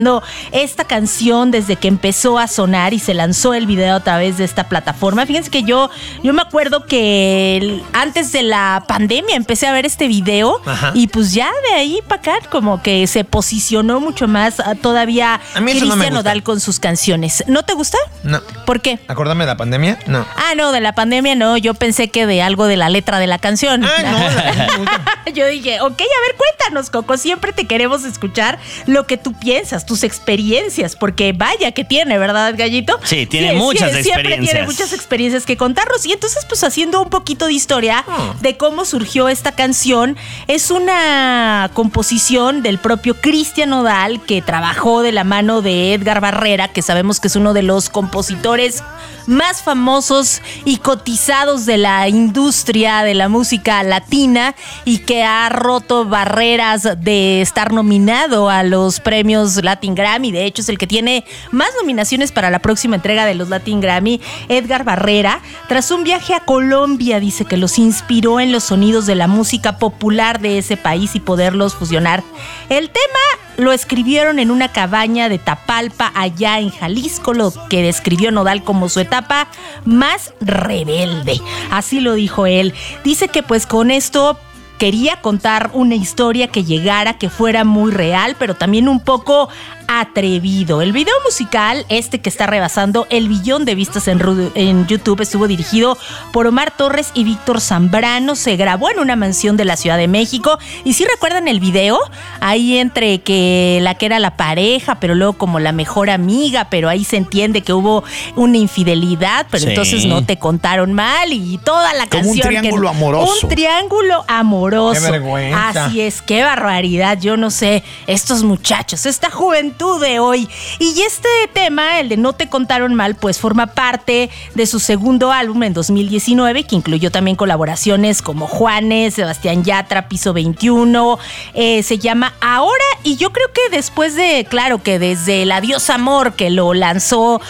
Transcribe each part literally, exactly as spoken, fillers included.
esta canción desde que empezó a sonar y se lanzó el video a través de esta plataforma. Fíjense que yo, yo me acuerdo que el, antes de la pandemia empecé a ver este video. Ajá. Y pues ya de ahí para acá como que se posicionó mucho más todavía Cristian no Nodal con sus canciones. ¿No te gusta? No. ¿Por qué? ¿Acordarme de la pandemia? No. Ah, no, de la pandemia no. Yo pensé que de algo de la letra de la canción. Ah, no. La... Yo dije, ok, a ver, cuéntanos, Coco. Siempre te queremos escuchar lo que tú piensas, tus experiencias, porque vaya que tiene, ¿verdad, Gallito? Sí, tiene sí, muchas sí, experiencias. Siempre tiene muchas experiencias que contarnos. Y entonces, pues haciendo un poquito de historia oh. de cómo surgió esta canción, es una composición del propio Cristian Nodal, que trabajó de la mano de Edgar Barrera, que sabemos que es uno de los compositores más famosos y cotizados de la industria de la música latina y que ha roto barreras de estar nominado a los premios Latin Grammy. De hecho, es el que tiene más nominaciones para la próxima entrega de los Latin Grammy. Edgar Barrera, tras un viaje a Colombia, dice que los inspiró en los sonidos de la música popular de ese país y poderlos fusionar. El tema lo escribieron en una cabaña de Tapalpa, allá en Jalisco, lo que describió Nodal como su etapa más rebelde. Así lo dijo él. Dice que pues con esto quería contar una historia que llegara, que fuera muy real, pero también un poco atrevido. El video musical, este que está rebasando el billón de vistas en, en YouTube, estuvo dirigido por Omar Torres y Víctor Zambrano. Se grabó en una mansión de la Ciudad de México. Y si recuerdan el video, ahí entre que la que era la pareja, pero luego como la mejor amiga, pero ahí se entiende que hubo una infidelidad, pero sí. Entonces no te contaron mal y toda la como canción. Un triángulo que, amoroso. Un triángulo amoroso. Qué vergüenza. Así es, qué barbaridad. Yo no sé, estos muchachos, esta juventud de hoy. Y este tema, el de No te contaron mal, pues forma parte de su segundo álbum en dos mil diecinueve, que incluyó también colaboraciones como Juanes, Sebastián Yatra, Piso veintiuno. Eh, se llama Ahora, y yo creo que después de, claro, que desde el Adiós Amor, que lo lanzó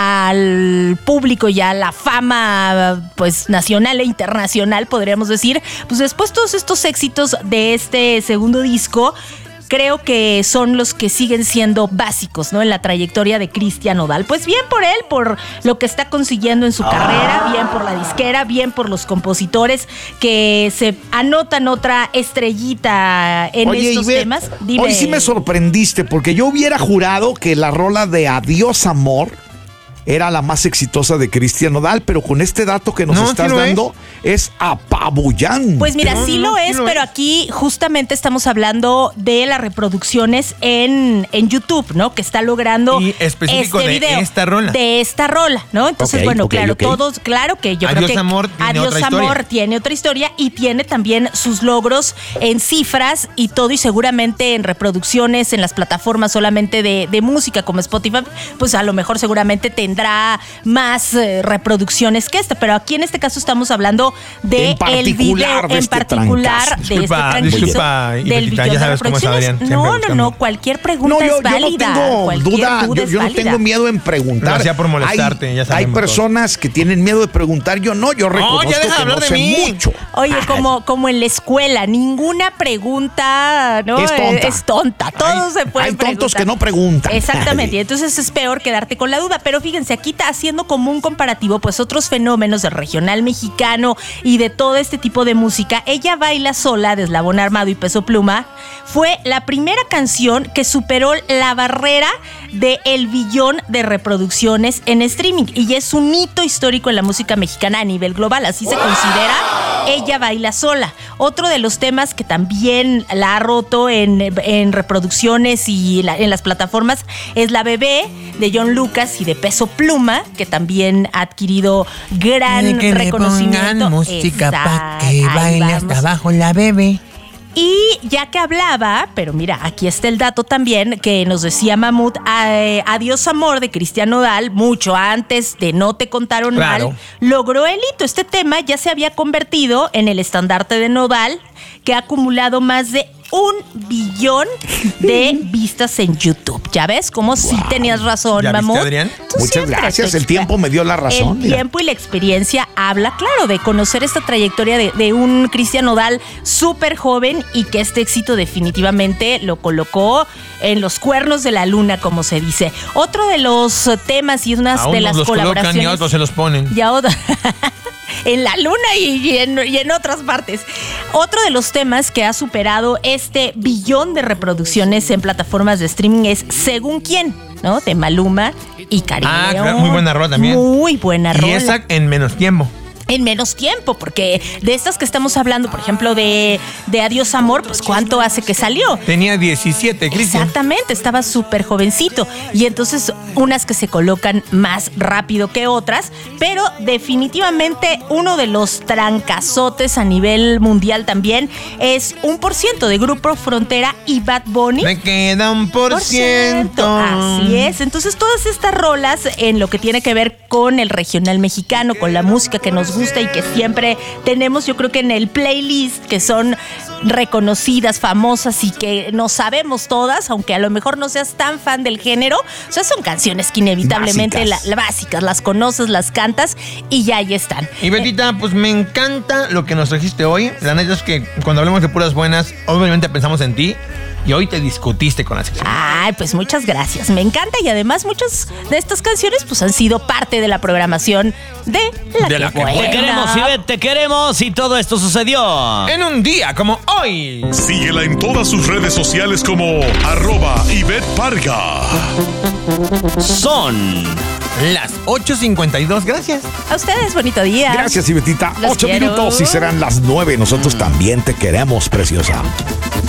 al público y a la fama, pues nacional e internacional, podríamos decir, pues después todos estos éxitos de este segundo disco, creo que son los que siguen siendo básicos, ¿no? En la trayectoria de Cristian Nodal. Pues bien por él, por lo que está consiguiendo en su ah. carrera, bien por la disquera, bien por los compositores que se anotan otra estrellita en Oye, estos Ibe, temas. Dime. Hoy sí me sorprendiste, porque yo hubiera jurado que la rola de Adiós Amor era la más exitosa de Cristian Nodal, pero con este dato que nos no, estás dando es. es apabullante. Pues mira, no, sí no, lo es, sí pero es. Aquí justamente estamos hablando de las reproducciones en, en YouTube, ¿no? Que está logrando y específico este de video, esta rola. De esta rola, ¿no? Entonces, okay, bueno, okay, claro, okay. todos, claro que yo Adiós creo que Amor tiene Adiós otra Amor historia. tiene otra historia y tiene también sus logros en cifras y todo, y seguramente en reproducciones en las plataformas solamente de, de música como Spotify, pues a lo mejor seguramente tendrá más eh, reproducciones que esta, pero aquí en este caso estamos hablando de el video de en este particular trancazo. de Disculpa, este tranquizo disculpa, del Ibetita, billón ya de sabes cómo es reproducciones. Adrián, No, no, buscando. no, cualquier pregunta No, yo, es válida. yo no tengo cualquier duda, duda yo, es yo no válida. tengo miedo en preguntar. Lo hacía por molestarte, hay, ya sabemos Hay personas todo. que tienen miedo de preguntar, yo no, yo reconozco ya deja que de hablar no de sé mí. mucho. Oye, como, como en la escuela, ninguna pregunta, ¿no? Es tonta. Es tonta. Todo Hay- se puede hay tontos preguntar. que no preguntan. Exactamente. Y entonces es peor quedarte con la duda. Pero fíjense, aquí está haciendo como un comparativo, pues otros fenómenos del regional mexicano y de todo este tipo de música. Ella baila sola, de Eslabón Armado y Peso Pluma, fue la primera canción que superó la barrera de el billón de reproducciones en streaming. Y es un hito histórico en la música mexicana a nivel global. Así se considera Ella baila sola. Otro de los temas que también la ha roto en, en reproducciones y la, en las plataformas es La Bebé, de John Lucas y de Peso Pluma, que también ha adquirido gran que reconocimiento. Le pongan música pa' que Ahí baile vamos. hasta abajo la bebé. Y ya que hablaba, pero mira, aquí está el dato también que nos decía Mamut, eh, Adiós Amor de Cristian Nodal, mucho antes de No te contaron Claro. mal, logró el hito. Este tema ya se había convertido en el estandarte de Nodal, que ha acumulado más de un billón de vistas en YouTube. ¿Ya ves? Como si sí tenías razón, ¿Ya Mamut? viste, Adrián? Tú Muchas gracias. El tiempo me dio la razón. El mira. tiempo y la experiencia habla, claro, de conocer esta trayectoria de, de un Cristian Nodal súper joven y que este éxito definitivamente lo colocó en los cuernos de la luna, como se dice. Otro de los temas y unas A de unos las los colaboraciones. colocan y a otros se los ponen. Y a otra- en la luna y, y en, y en otras partes. Otro de los temas que ha superado este billón de reproducciones en plataformas de streaming es Según Quién, ¿no? De Maluma y Karim Ah, León. claro, muy buena rola también. Muy buena Y rola. esa en menos tiempo. En menos tiempo, porque de estas que estamos hablando, por ejemplo, de, de Adiós Amor, pues ¿cuánto hace que salió? Tenía diecisiete, Cristian. Exactamente, estaba súper jovencito. Y entonces unas que se colocan más rápido que otras, pero definitivamente uno de los trancazotes a nivel mundial también es un por ciento de Grupo Frontera y Bad Bunny. Me queda un por ciento. Así es. Entonces, todas estas rolas en lo que tiene que ver con el regional mexicano, con la música que nos gusta y que siempre tenemos, yo creo que en el playlist, que son reconocidas, famosas y que no sabemos todas, aunque a lo mejor no seas tan fan del género. O sea, son canciones que inevitablemente Básicas. la, la básicas, las conoces, las cantas y ya ahí están. Y Betita, pues me encanta lo que nos trajiste hoy. La neta es que cuando hablemos de puras buenas, obviamente pensamos en ti. Y hoy te discutiste con la sección. Ay, pues muchas gracias. Me encanta y además muchas de estas canciones pues han sido parte de la programación de La De Que La Que Buena. Buena. Te queremos, Ivette, te queremos y todo esto sucedió. En un día como hoy. Síguela en todas sus redes sociales como arroba Ivette Parga. Son Las ocho cincuenta y dos, gracias. A ustedes, bonito día. Gracias, Ivetita. Los Ocho quiero. minutos y serán las nueve. Nosotros también te queremos, preciosa.